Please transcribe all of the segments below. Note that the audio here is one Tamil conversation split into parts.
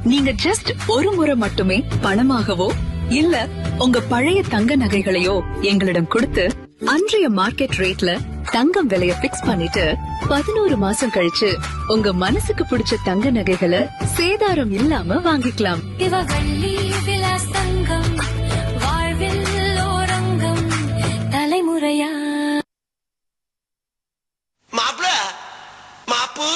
நீங்க ஜஸ்ட் ஒரு முறை மட்டுமே பணமாகவோ இல்ல உங்க பழைய தங்க நகைகளையோ எங்களிடம் கொடுத்து அன்றைய மார்க்கெட் ரேட்ல தங்கம் விலைய பிக்ஸ் பண்ணிட்டு 11 மாசம் கழிச்சு உங்க மனசுக்கு பிடிச்ச தங்க நகைகளை சேதாரம் இல்லாம வாங்கிக்கலாம். சிவகள்ளி விலாஸ் தங்கம் வாழ்வில் ஓரங்கம் தலைமுறையா. மாப்பிள மாப்பு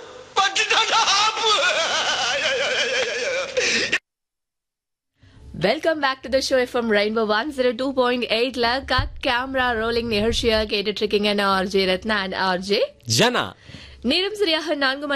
welcome back to the show FM rainbow 102.8ல cut camera rolling நிகழ்ச்சியா கேட்டுட்டு இருக்கீங்க. நான் ஆர்ஜே ரத்னா அண்ட் ஆர்ஜே ஜனா. நேரம் சரியாக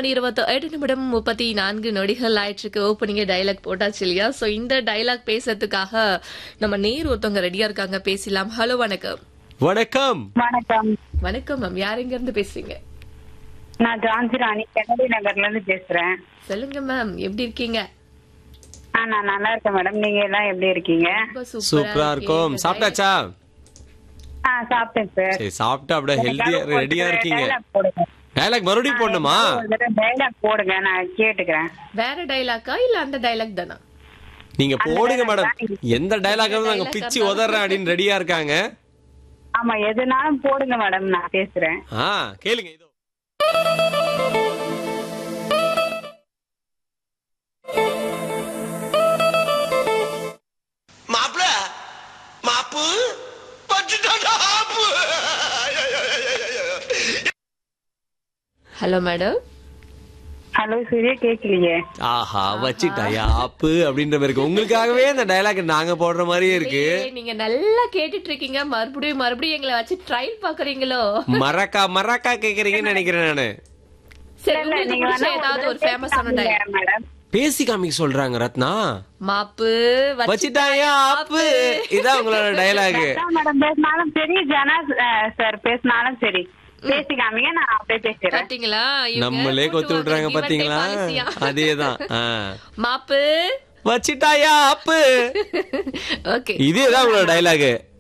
4:28 ஆயிடுச்சு. ஓப்பனிங்க டைலாக் போட்டாச்சு இல்லையா? சோ இந்த டைலாக் பேசுறதுக்காக நம்ம நேர் ஒருத்தவங்க ரெடியா இருக்காங்க, பேசலாம். ஹலோ, வணக்கம். வணக்கம். வணக்கம். வணக்கம் மேம், யார் எங்க இருந்து பேசுறீங்க? நான் ஜான்சி ராணி கென்னடி நகர்ல இருந்து பேசுறேன். சொல்லுங்க மேம், எப்படி இருக்கீங்க? நான் நல்லா இருக்கேன் மேடம். நீங்க எல்லாம் எப்படி இருக்கீங்க? சூப்பரா இருக்கும். சாப்பிட்டாச்சா? சாப்பிட்டேன் சார். சரி, சாப்பிட்டு அப்படியே ஹெல்தியா ரெடியா இருக்கீங்க. டைலாக் மறுபடியும் போடணுமா? டைலாக் போடுங்க, நான் கேட்டுக்கிறேன். வேற டைலாக்கா இல்ல அந்த டைலாக் தானா? நீங்க போடுங்க மேடம். எந்த டைலாக் நாங்க பிச்சு உதறேன் அப்படின்னு ரெடியா இருக்காங்க. ஆமா, எதுனாலும் போடுங்க மேடம், நான் பேசுறேன். கேளுங்க. இதோ மாப்பிள மாப்பு ஹலோ மேடம். ஹலோ சூர்யா, கேக்கலையே. ஆஹா, வச்சிட்டாயா ஆப்பு அப்படின்ற மாதிரி இருக்கு. உங்களுக்காகவே இந்த டைலாக் நாங்க போடுற மாதிரியே இருக்கு. நீங்க நல்லா கேட்டுட்டு இருக்கீங்க, மறுபடியும் எங்களை வச்சு ட்ரையல் பாக்குறீங்களோ? மரக்கா கேக்குறீங்கன்னு நினைக்கிறேன் நானு. சரி, உங்களுக்கு பிடிச்ச ஏதாவது ஒரு ஃபேமஸான டைலாக் மேடம் பேசி காமிக்க சொல்றாங்க ரத்னா. மாப்பு வச்சிட்டாயா ஆப்பு, இதான் உங்களோட டைலாக். மேடம் பேசினாலும் சரி, ஜனா சார் பேசினாலும் சரி, பேசி காமிங்க, நான் அப்படியே பேசுறேன். பாத்தீங்களா, நம்மளே கொத்து விடுறாங்க பாத்தீங்களா? அதேதான். மாப்பு வச்சிட்டாயா ஆப்பு. ஓகே, இதேதான் உங்களோட டைலாக்.